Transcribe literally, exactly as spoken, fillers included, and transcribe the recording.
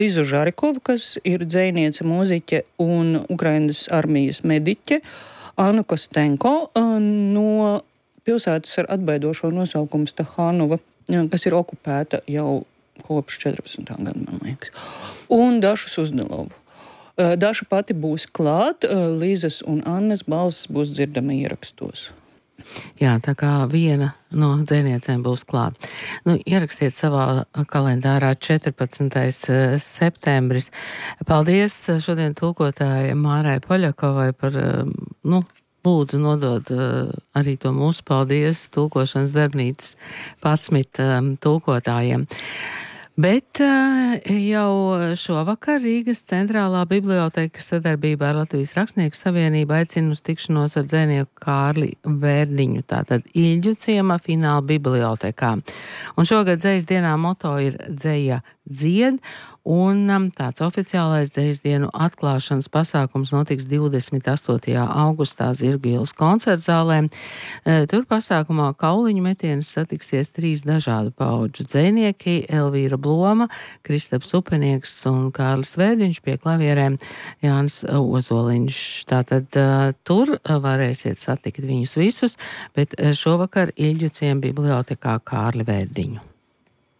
Liza Žarikova, kas ir dzejniece, mūziķe un Ukrainas armijas mediķe, Anna Kostenko no pilsētas ar atbaidošo nosaukumu Stahanova, kas ir okupēta jau kopš četrpadsmitā gada, man liekas, un Dašu Suzdelovu. Daša pati būs klāt, Līzas un Annas balss būs dzirdama ierakstos. Jā, tā kā viena no dzejniecēm būs klāt. Nu, ierakstiet savā kalendārā četrpadsmitais septembris. Paldies šodien tulkotājai Mārai Poļakovai par, nu, lūdzu nodod uh, arī to mūsu paldies tulkošanas darbnīcas padsmit um, tulkotājiem. Bet uh, jau šovakar Rīgas centrālā biblioteka sadarbībā ar Latvijas Rakstnieku savienību aicina uz tikšanos ar dzejnieku Kārli Vērdiņu, tātad Ilģu ciema fināla bibliotekā. Un šogad dzejas dienā moto ir Dzeja dzied, un um, tāds oficiālais dzejas dienu atklāšanas pasākums notiks divdesmit astotajā augustā Zirgu ielas koncertzālē. E, tur pasākumā kauliņu metienas satiksies trīs dažādu paudžu dzejnieki - Elvīra Bloma, Kristaps Upenieks un Kārlis Vērdiņš, pie klavierēm Jānis Ozoliņš. Tātad uh, tur varēsiet satikt viņus visus, bet šovakar Ilģu ciema bibliotekā Kārli Vērdiņu.